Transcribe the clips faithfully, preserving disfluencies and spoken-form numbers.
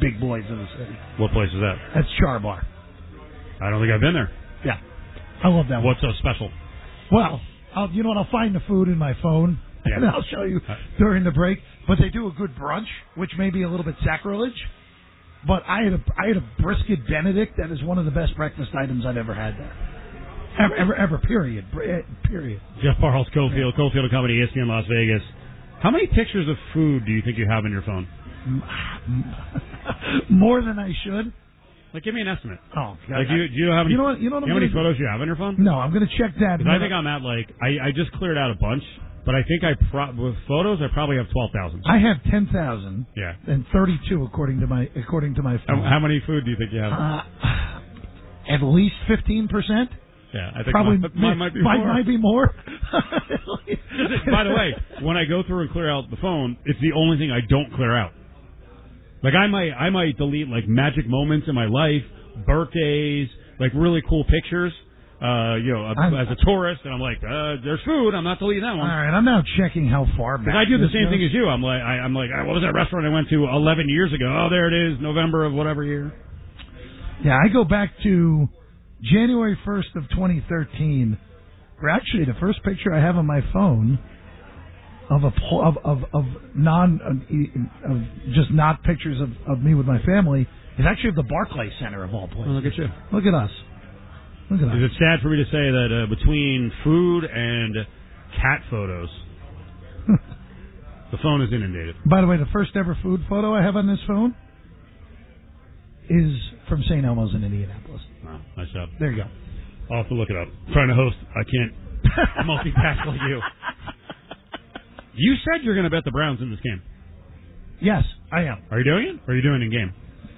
big boys in the city. What place is that? That's Char Bar. I don't think I've been there. Yeah. I love that What's one. so special? Well, I'll, you know what? I'll find the food in my phone, yeah. and I'll show you during the break. But they do a good brunch, which may be a little bit sacrilege. But I had a I had a brisket Benedict that is one of the best breakfast items I've ever had there. Ever, ever, ever, period. Period. Jeff Parles, Cofield, Cofield and Company, E S P N Las Vegas. How many pictures of food do you think you have on your phone? More than I should. Like, give me an estimate. Oh, God. Like, do you, do you have any, you know what, you know what you know how many photos you have on your phone? No, I'm going to check that. Because I think I'm at, like, I, I just cleared out a bunch, but I think I, pro- with photos, I probably have twelve thousand. I have ten thousand. Yeah. And thirty-two according to my, according to my phone. How, how many food do you think you have? Uh, at least fifteen percent. Yeah, I think Probably mine, mine might be might, more. Might be more. By the way, when I go through and clear out the phone, it's the only thing I don't clear out. Like, I might, I might delete, like, magic moments in my life, birthdays, like, really cool pictures, uh, you know, I'm, as a tourist, and I'm like, uh, there's food, I'm not deleting that one. All right, I'm now checking how far back. Because I do the same goes. thing as you. I'm like, I, I'm like, what was that restaurant I went to eleven years ago? Oh, there it is, November of whatever year. Yeah, I go back to January first of twenty thirteen, where actually the first picture I have on my phone of a of of, of non of, of just not pictures of, of me with my family is actually of the Barclay Center of all places. Oh, look at you! Look at us! Look at us! Is it sad for me to say that uh, between food and cat photos, the phone is inundated? By the way, the first ever food photo I have on this phone is from Saint Elmo's in Indianapolis. Wow, nice job. There you go. I'll have to look it up. I'm trying to host. I can't multitask like you. You said you're going to bet the Browns in this game. Yes, I am. Are you doing it? Or are you doing it in game?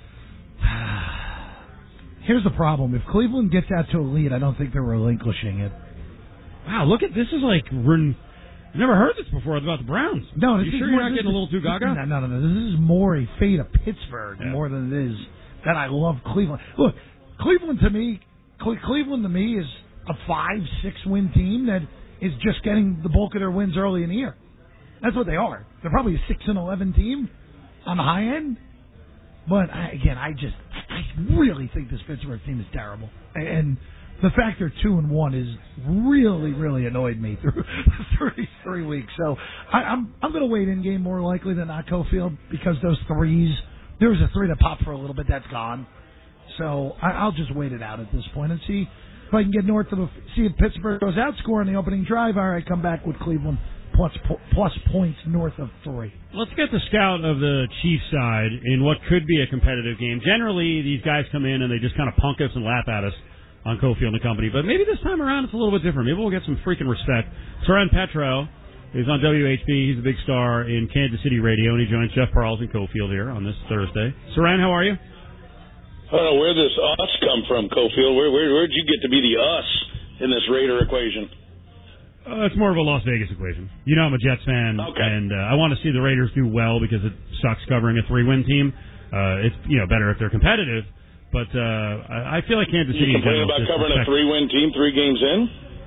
Here's the problem. If Cleveland gets out to a lead, I don't think they're relinquishing it. Wow, look at this. Is like, we're, I've never heard this before about the Browns. No, this you is sure more, you're not getting a little too gaga? No, no, no, no. This is more a fate of Pittsburgh yeah. more than it is that I love Cleveland. Look, Cleveland to me, Cleveland to me is a five, six win team that is just getting the bulk of their wins early in the year. That's what they are. They're probably a six and eleven team on the high end. But I, again, I just I really think this Pittsburgh team is terrible, and the fact they're two and one is really, really annoyed me through through these three weeks. So I, I'm I'm going to wait in game more likely than not Cofield because those threes. There was a three that popped for a little bit that's gone. So I, I'll just wait it out at this point and see if I can get north of a, see if Pittsburgh goes out scoring the opening drive. All right, come back with Cleveland plus plus points north of three. Let's get the scout of the Chiefs side in what could be a competitive game. Generally, these guys come in and they just kind of punk us and laugh at us on Cofield and Company. But maybe this time around it's a little bit different. Maybe we'll get some freaking respect. Soren Petro is on W H B. He's a big star in Kansas City radio, and he joins Jeff Parles and Cofield here on this Thursday. Soren, how are you? I don't know where this us come from, Cofield. Where, where, where'd you get to be the us in this Raider equation? Uh, it's more of a Las Vegas equation. You know I'm a Jets fan, okay. and uh, I want to see the Raiders do well because it sucks covering a three-win team. Uh, it's you know better if they're competitive, but uh, I feel like Kansas City. You complaining about covering a three-win team three games in?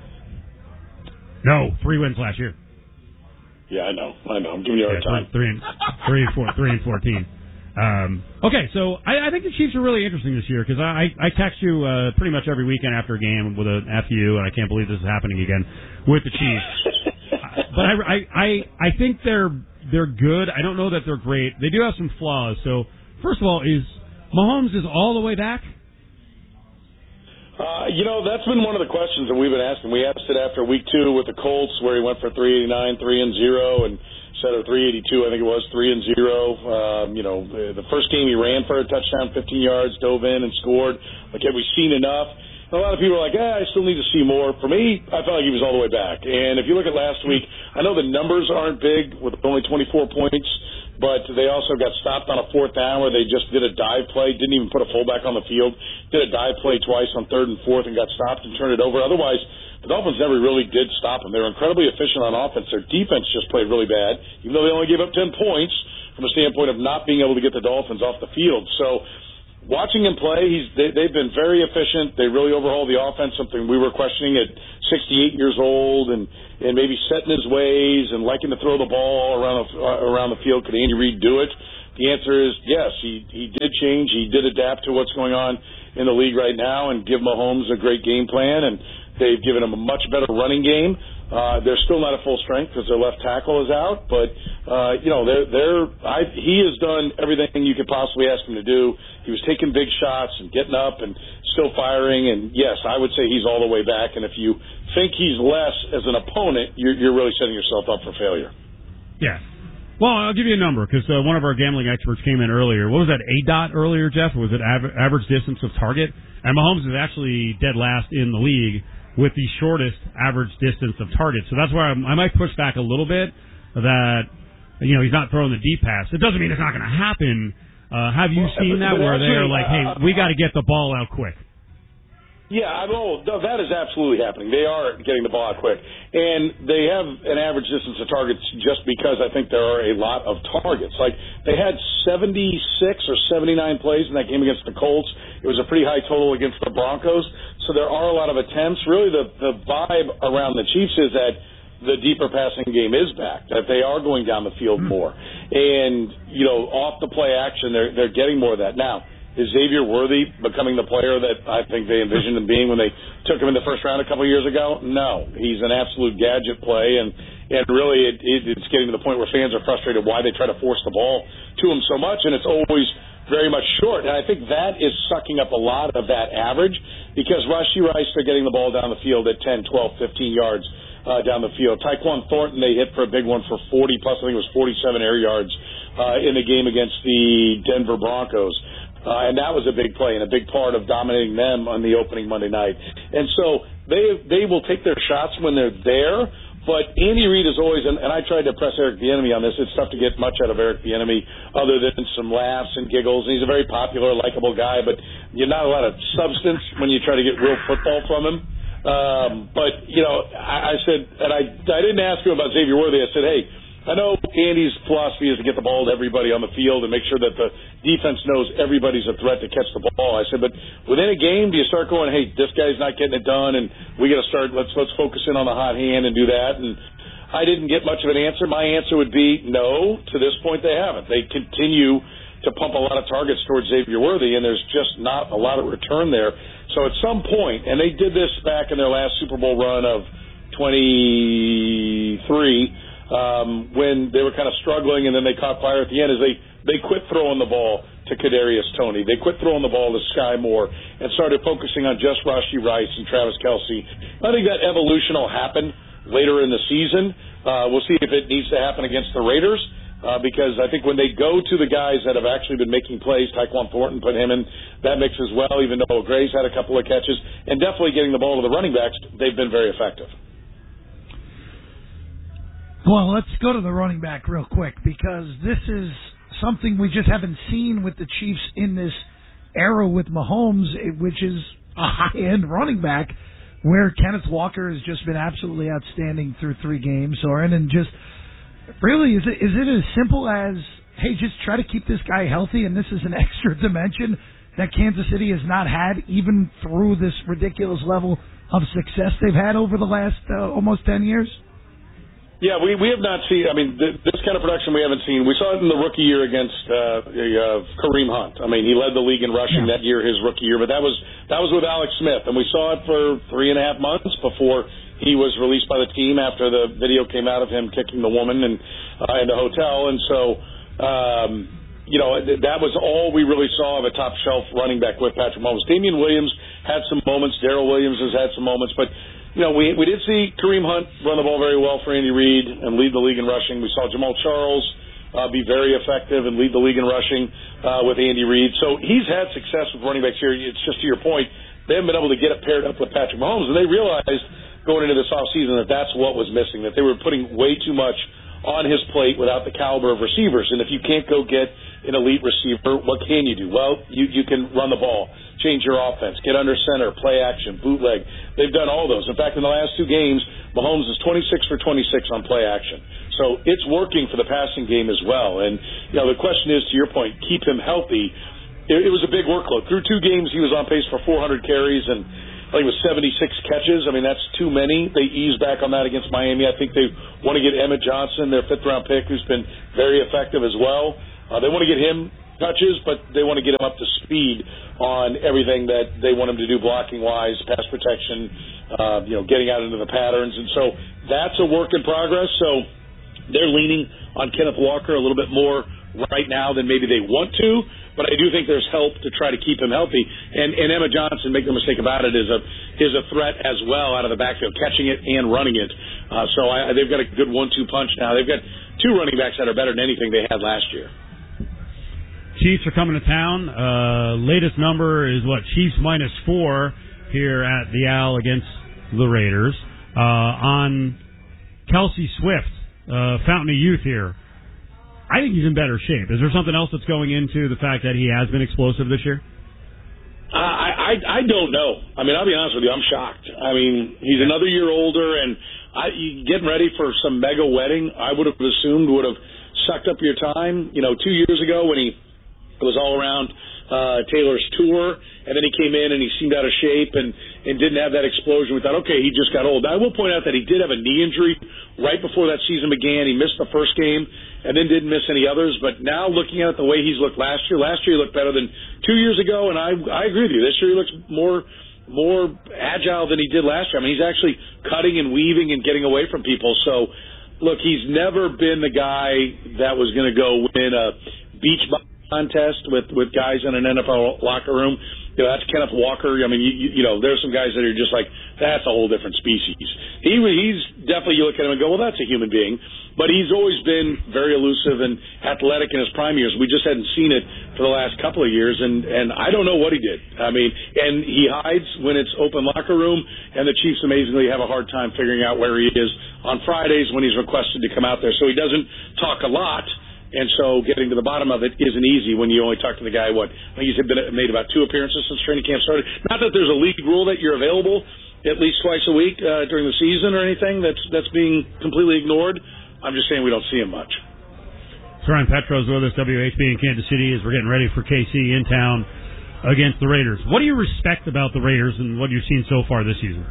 No, three wins last year. Yeah, I know. I know. I'm giving you a hard yeah, time. Three, three, and, three, and four, three and fourteen. Um, okay, so I, I think the Chiefs are really interesting this year because I, I text you uh, pretty much every weekend after a game with an F U, and I can't believe this is happening again with the Chiefs. But I, I, I, I think they're they're good. I don't know that they're great. They do have some flaws. So first of all, is Mahomes is all the way back? Uh, you know, that's been one of the questions that we've been asking. We asked it after week two with the Colts where he went for three eighty-nine, three and zero, and set of three eighty-two, I think it was, three and zero. Um, you know, the first game he ran for a touchdown, fifteen yards, dove in and scored. Like, have we seen enough? And a lot of people are like, eh, I still need to see more. For me, I felt like he was all the way back. And if you look at last week, I know the numbers aren't big with only twenty-four points, but they also got stopped on a fourth down where they just did a dive play, didn't even put a fullback on the field, did a dive play twice on third and fourth and got stopped and turned it over. Otherwise, the Dolphins never really did stop them. They were incredibly efficient on offense. Their defense just played really bad, even though they only gave up ten points from a standpoint of not being able to get the Dolphins off the field. So watching him play, he's they, they've been very efficient. They really overhauled the offense, something we were questioning at sixty-eight years old, and, and maybe set in his ways and liking to throw the ball around the, uh, around the field. Could Andy Reid do it? the answer is yes, he, he did change. He did adapt to what's going on in the league right now and give Mahomes a great game plan, and they've given him a much better running game. Uh, they're still not at full strength because their left tackle is out, but uh, you know they're they're I, he has done everything you could possibly ask him to do. He was taking big shots and getting up and still firing, and yes, I would say he's all the way back. And if you think he's less as an opponent, you're, you're really setting yourself up for failure. Yeah. Well, I'll give you a number because uh, one of our gambling experts came in earlier. What was that, A DOT earlier, Jeff? Or was it av- average distance of target? And Mahomes is actually dead last in the league with the shortest average distance of target. So that's why I'm, I might push back a little bit that, you know, he's not throwing the deep pass. It doesn't mean it's not going to happen. Uh, have you well, seen that but where actually, they're like, hey, uh, we got to get the ball out quick? Yeah, I know that is absolutely happening. They are getting the ball out quick, and they have an average distance of targets just because I think there are a lot of targets. Like they had seventy-six or seventy-nine plays in that game against the Colts. It was a pretty high total against the Broncos, so there are a lot of attempts. Really, the the vibe around the Chiefs is that the deeper passing game is back, that they are going down the field more, and you know, off the play action, they're they're getting more of that now. Is Xavier Worthy becoming the player that I think they envisioned him being when they took him in the first round a couple of years ago? No. He's an absolute gadget play, and, and really it, it, it's getting to the point where fans are frustrated why they try to force the ball to him so much, and it's always very much short. And I think that is sucking up a lot of that average because Rashee Rice, they're getting the ball down the field at ten, twelve, fifteen yards uh, down the field. Tyquan Thornton, they hit for a big one for forty plus, I think it was forty-seven air yards uh, in the game against the Denver Broncos. Uh, and that was a big play and a big part of dominating them on the opening Monday night. And so they they will take their shots when they're there, but Andy Reid is always, and, and I tried to press Eric Bieniemy on this, it's tough to get much out of Eric Bieniemy other than some laughs and giggles, and he's a very popular, likable guy, but you're not a lot of substance when you try to get real football from him. Um, but, you know, I, I said, and I, I didn't ask him about Xavier Worthy, I said, hey, I know Andy's philosophy is to get the ball to everybody on the field and make sure that the defense knows everybody's a threat to catch the ball. I said, but within a game, do you start going, hey, this guy's not getting it done, and we got to start, let's let's focus in on the hot hand and do that. And I didn't get much of an answer. My answer would be no. To this point, they haven't. They continue to pump a lot of targets towards Xavier Worthy, and there's just not a lot of return there. So at some point, and they did this back in their last Super Bowl run of twenty-three, Um, when they were kind of struggling and then they caught fire at the end, is they, they quit throwing the ball to Kadarius Toney. They quit throwing the ball to Sky Moore and started focusing on just Rashee Rice and Travis Kelce. I think that evolution will happen later in the season. Uh, we'll see if it needs to happen against the Raiders uh, because I think when they go to the guys that have actually been making plays, Tyquan Thornton put him in that mix as well, even though Gray's had a couple of catches, and definitely getting the ball to the running backs, they've been very effective. Well, let's go to the running back real quick because this is something we just haven't seen with the Chiefs in this era with Mahomes, which is a high-end running back where Kenneth Walker has just been absolutely outstanding through three games. Or and then just really, is it is it as simple as, hey, just try to keep this guy healthy, and this is an extra dimension that Kansas City has not had even through this ridiculous level of success they've had over the last uh, almost ten years? Yeah, we, we have not seen, I mean, th- this kind of production we haven't seen. We saw it in the rookie year against uh, uh, Kareem Hunt. I mean, he led the league in rushing yeah. that year, his rookie year, but that was that was with Alex Smith. And we saw it for three and a half months before he was released by the team after the video came out of him kicking the woman in, uh, in the hotel. And so, um, you know, th- that was all we really saw of a top-shelf running back with Patrick Mahomes. Damian Williams had some moments. Darrell Williams has had some moments, but you know, we we did see Kareem Hunt run the ball very well for Andy Reid and lead the league in rushing. We saw Jamal Charles uh, be very effective and lead the league in rushing uh, with Andy Reid. So he's had success with running backs here. It's just to your point, they haven't been able to get it paired up with Patrick Mahomes, and they realized going into this offseason that that's what was missing, that they were putting way too much on his plate without the caliber of receivers. And if you can't go get an elite receiver, what can you do? Well, you, you can run the ball, change your offense, get under center, play action, bootleg. They've done all those. In fact, in the last two games, Mahomes is twenty-six for twenty-six on play action. So it's working for the passing game as well. And, you know, the question is, to your point, keep him healthy. It, it was a big workload. Through two games, he was on pace for four hundred carries and I think it was seventy-six catches. I mean, that's too many. They eased back on that against Miami. I think they want to get Emmett Johnson, their fifth-round pick, who's been very effective as well. Uh, they want to get him touches, but they want to get him up to speed on everything that they want him to do blocking-wise, pass protection, uh, you know, getting out into the patterns. And so that's a work in progress. So they're leaning on Kenneth Walker a little bit more right now than maybe they want to, but I do think there's help to try to keep him healthy. And, and Emma Johnson, make no mistake about it, is a is a threat as well out of the backfield, catching it and running it. Uh, so I, they've got a good one two punch now. They've got two running backs that are better than anything they had last year. Chiefs are coming to town. Uh, latest number is what? Chiefs minus four here at the Al against the Raiders. Uh, on Kelsey Swift, uh, Fountain of Youth here. I think he's in better shape. Is there something else that's going into the fact that he has been explosive this year? Uh, I, I I don't know. I mean, I'll be honest with you. I'm shocked. I mean, he's another year older, and I, getting ready for some mega wedding, I would have assumed would have sucked up your time. You know, two years ago when he was all around uh, Taylor's tour, and then he came in and he seemed out of shape and, and didn't have that explosion. We thought, okay, he just got old. I will point out that he did have a knee injury right before that season began. He missed the first game and then didn't miss any others. But now looking at the way he's looked last year, last year he looked better than two years ago, and I I agree with you. This year he looks more more agile than he did last year. I mean, he's actually cutting and weaving and getting away from people. So, look, he's never been the guy that was going to go win a beach contest with, with guys in an N F L locker room. You know, that's Kenneth Walker. I mean, you, you know, there's some guys that are just like, that's a whole different species. He He's definitely, you look at him and go, well, that's a human being. But he's always been very elusive and athletic in his prime years. We just hadn't seen it for the last couple of years, and, and I don't know what he did. I mean, and he hides when it's open locker room, and the Chiefs amazingly have a hard time figuring out where he is on Fridays when he's requested to come out there. So he doesn't talk a lot. And so getting to the bottom of it isn't easy when you only talk to the guy, what, I think he's been, made about two appearances since training camp started. Not that there's a league rule that you're available at least twice a week uh, during the season or anything that's that's being completely ignored. I'm just saying we don't see him much. Ryan Petros with us, W H B in Kansas City, as we're getting ready for K C in town against the Raiders. What do you respect about the Raiders and what you've seen so far this season?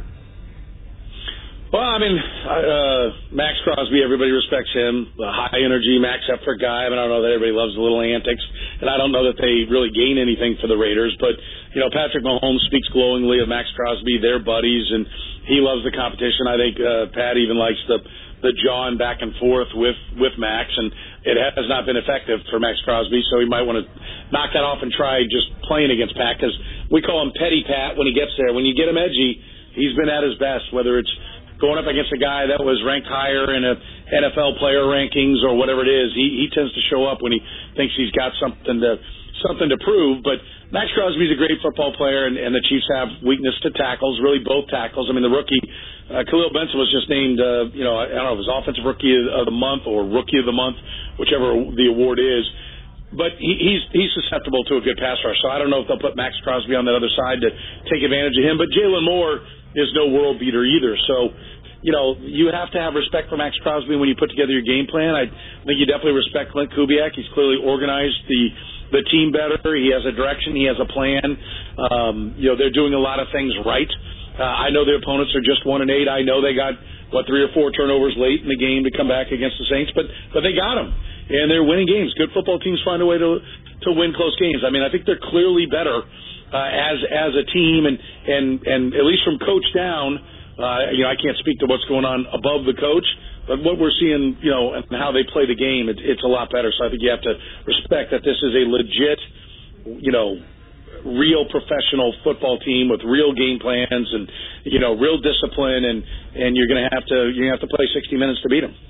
Well, I mean, uh, Max Crosby, everybody respects him. A high-energy, max-effort guy. I mean, I don't know that everybody loves the little antics, and I don't know that they really gain anything for the Raiders. But, you know, Patrick Mahomes speaks glowingly of Max Crosby. They're buddies, and he loves the competition. I think uh, Pat even likes the the jawing back and forth with, with Max, and it has not been effective for Max Crosby, so he might want to knock that off and try just playing against Pat, because we call him Petty Pat when he gets there. When you get him edgy, he's been at his best, whether it's going up against a guy that was ranked higher in a N F L player rankings or whatever it is. He, he tends to show up when he thinks he's got something to something to prove. But Max Crosby's a great football player, and, and the Chiefs have weakness to tackles, really both tackles. I mean, the rookie, uh, Khalil Benson was just named, uh, you know, I don't know if it was Offensive Rookie of the Month or Rookie of the Month, whichever the award is. But he, he's he's susceptible to a good pass rush. So I don't know if they'll put Max Crosby on that other side to take advantage of him. But Jalen Moore is no world beater either. So, you know, you have to have respect for Max Crosby when you put together your game plan. I think you definitely respect Clint Kubiak. He's clearly organized the the team better. He has a direction. He has a plan. Um, you know, they're doing a lot of things right. Uh, I know their opponents are just one and eight. I know they got, what, three or four turnovers late in the game to come back against the Saints, but but they got them, and they're winning games. Good football teams find a way to to win close games. I mean, I think they're clearly better uh, as as a team, and and and at least from coach down. Uh, you know, I can't speak to what's going on above the coach, but what we're seeing, you know, and how they play the game, it, it's a lot better. So I think you have to respect that this is a legit, you know, real professional football team with real game plans and, you know, real discipline, and, and you're going to have to you're going to have to play sixty minutes to beat them.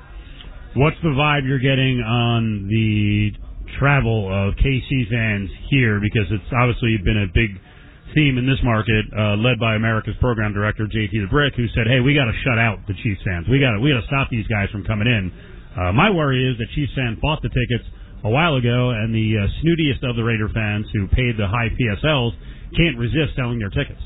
What's the vibe you're getting on the travel of K C fans here? Because it's obviously been a big theme in this market, uh, led by America's program director J T the Brick, who said, "Hey, we got to shut out the Chiefs fans. We got to we got to stop these guys from coming in." Uh, my worry is that Chiefs fans bought the tickets a while ago, and the uh, snootiest of the Raider fans who paid the high P S Ls can't resist selling their tickets.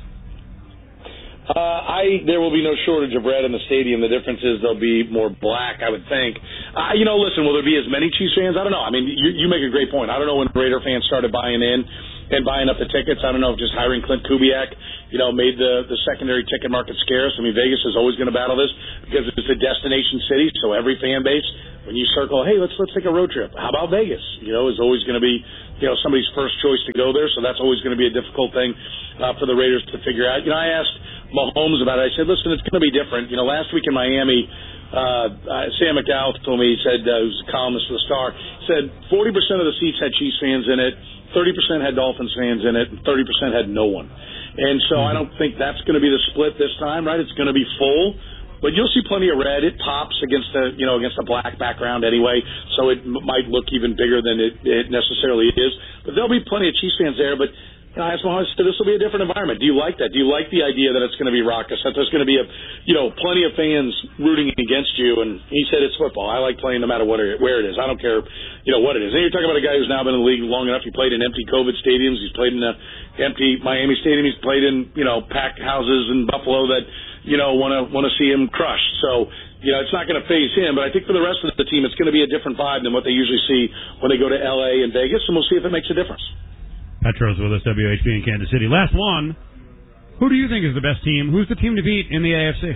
Uh, I there will be no shortage of red in the stadium. The difference is they'll be more black, I would think. Uh, you know, listen, will there be as many Chiefs fans? I don't know. I mean, you, you make a great point. I don't know when Raider fans started buying in. and buying up the tickets. I don't know if just hiring Clint Kubiak, you know, made the, the secondary ticket market scarce. I mean, Vegas is always going to battle this because it's a destination city, so every fan base, when you circle, hey, let's let's take a road trip. How about Vegas? You know, is always going to be, you know, somebody's first choice to go there, so that's always going to be a difficult thing uh, for the Raiders to figure out. You know, I asked Mahomes about it. I said, listen, it's going to be different. You know, last week in Miami, uh, uh, Sam McDowell told me, he said, uh, who's a columnist for the Star, said forty percent of the seats had Chiefs fans in it, thirty percent had Dolphins fans in it, and thirty percent had no one. And so I don't think that's going to be the split this time, right? It's going to be full. But you'll see plenty of red. It pops against the, you know, against a black background anyway, so it m- might look even bigger than it, it necessarily is. But there'll be plenty of Chiefs fans there. But you know, I asked Mahomes, this will be a different environment. Do you like that? Do you like the idea that it's going to be raucous, that there's going to be a, you know, plenty of fans rooting against you? And he said it's football. I like playing no matter what it, where it is. I don't care, you know, what it is. And you're talking about a guy who's now been in the league long enough. He played in empty COVID stadiums. He's played in an empty Miami stadium. He's played in, you know, packed houses in Buffalo that, you know, want to want to see him crushed. So, you know, it's not going to phase him. But I think for the rest of the team, it's going to be a different vibe than what they usually see when they go to L A and Vegas, and we'll see if it makes a difference. Petro's with us, W H B in Kansas City. Last one. Who do you think is the best team? Who's the team to beat in the A F C?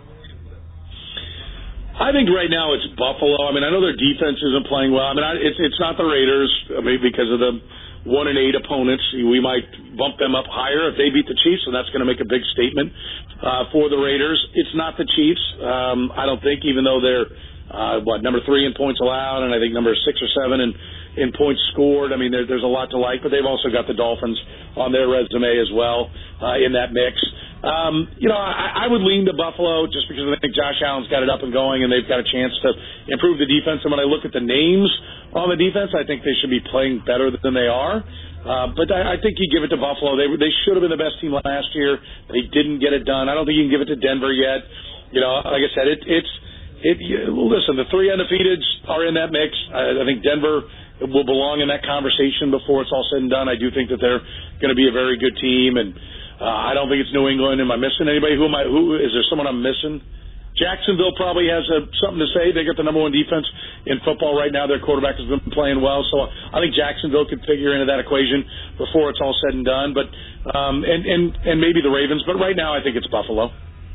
I think right now it's Buffalo. I mean, I know their defense isn't playing well. I mean, I, it's it's not the Raiders. I mean, because of the one and eight opponents, we might bump them up higher if they beat the Chiefs, and that's going to make a big statement uh, for the Raiders. It's not the Chiefs. Um, I don't think, even though they're uh, what number three in points allowed, and I think number six or seven in in points scored. I mean, there, there's a lot to like, but they've also got the Dolphins on their resume as well uh, in that mix. Um, you know, I, I would lean to Buffalo just because I think Josh Allen's got it up and going, and they've got a chance to improve the defense. And when I look at the names on the defense, I think they should be playing better than they are. Uh, but I, I think you give it to Buffalo. They they should have been the best team last year. They didn't get it done. I don't think you can give it to Denver yet. You know, like I said, it, it's it. You, listen, the three undefeateds are in that mix. I, I think Denver will belong in that conversation before it's all said and done. I do think that they're going to be a very good team, and uh, I don't think it's New England. Am I missing anybody? Who am I? Who is there? Someone I'm missing? Jacksonville probably has a, something to say. They got the number one defense in football right now. Their quarterback has been playing well, so I think Jacksonville could figure into that equation before it's all said and done. But um, and and and maybe the Ravens. But right now, I think it's Buffalo.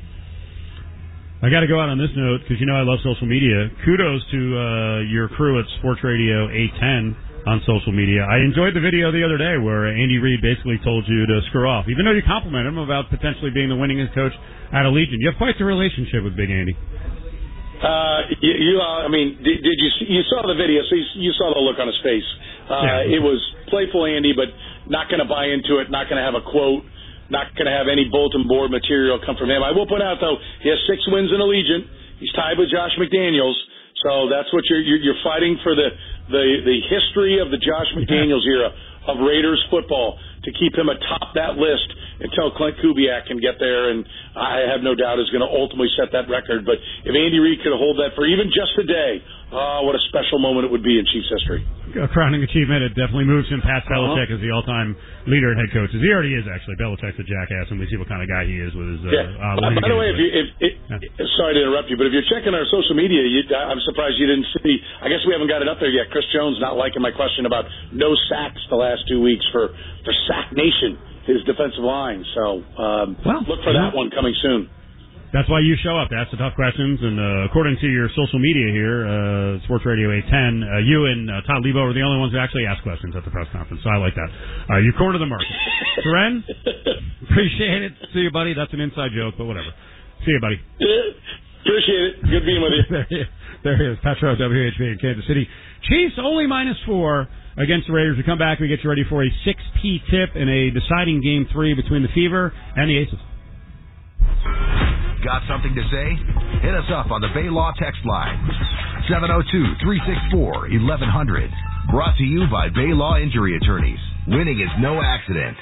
I got to go out on this note because you know I love social media. Kudos to uh, your crew at Sports Radio eight ten on social media. I enjoyed the video the other day where Andy Reid basically told you to screw off, even though you complimented him about potentially being the winningest coach at Allegiant. You have quite the relationship with Big Andy. Uh, you, you uh, I mean, did, did you see, you saw the video? So you, you saw the look on his face. Uh, yeah. It was playful Andy, but not going to buy into it. Not going to have a quote. Not going to have any bulletin board material come from him. I will point out though, he has six wins in Allegiant. He's tied with Josh McDaniels. So that's what you're you're, you're fighting for the, the the history of the Josh McDaniels era of Raiders football to keep him atop that list until Clint Kubiak can get there, and I have no doubt is going to ultimately set that record. But if Andy Reid could hold that for even just a day, oh, what a special moment it would be in Chiefs history. A crowning achievement. It definitely moves him past Belichick uh-huh. as the all-time leader and head coach. As he already is, actually. Belichick's a jackass, and we see what kind of guy he is with his. Uh, yeah. uh, uh, by the way, if you, if, if, yeah. sorry to interrupt you, but if you're checking our social media, you, I'm surprised you didn't see. I guess we haven't got it up there yet. Chris Jones not liking my question about no sacks the last two weeks for for Sack Nation, his defensive line. So um, well, look for that one coming soon. That's why you show up to ask the tough questions, and uh, according to your social media here, uh, Sports Radio eight ten, uh, you and uh, Todd Lebo are the only ones who actually ask questions at the press conference, so I like that. Uh, you corner the market. Seren, appreciate it. See you, buddy. That's an inside joke, but whatever. See you, buddy. Appreciate it. Good being with you. there, he, there he is, Petro, W H B in Kansas City. Chiefs only minus four against the Raiders. We come back, we get you ready for a six P tip in a deciding game three between the Fever and the Aces. Got something to say? Hit us up on the Bay Law text line. seven oh two, three six four, eleven hundred. Brought to you by Bay Law Injury Attorneys. Winning is no accident.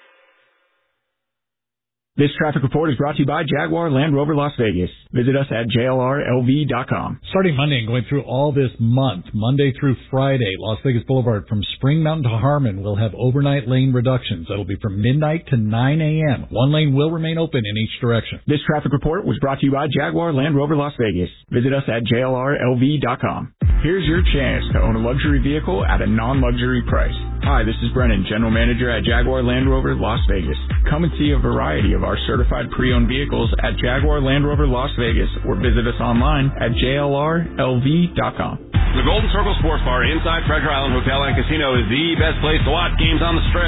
This traffic report is brought to you by Jaguar Land Rover Las Vegas. Visit us at J L R L V dot com. Starting Monday and going through all this month, Monday through Friday, Las Vegas Boulevard from Spring Mountain to Harmon will have overnight lane reductions. That'll be from midnight to nine a.m. One lane will remain open in each direction. This traffic report was brought to you by Jaguar Land Rover Las Vegas. Visit us at J L R L V dot com. Here's your chance to own a luxury vehicle at a non-luxury price. Hi, this is Brennan, General Manager at Jaguar Land Rover Las Vegas. Come and see a variety of our certified pre-owned vehicles at Jaguar Land Rover Las Vegas or visit us online at J L R L V dot com. The Golden Circle Sports Bar inside Treasure Island Hotel and Casino is the best place to watch games on the Strip.